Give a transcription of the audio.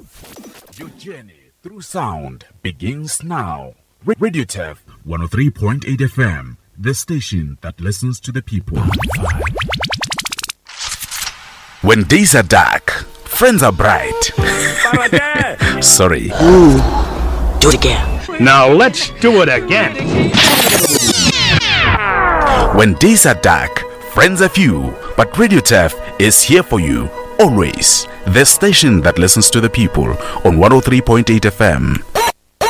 Your journey through sound begins now. Radio Turf 103.8 FM, the station that listens to the people. When days are dark, friends are bright. Sorry. Do it again. Now let's do it again. When days are dark, friends are few, but Radio Turf is here for you always. The station that listens to the people on 103.8 FM.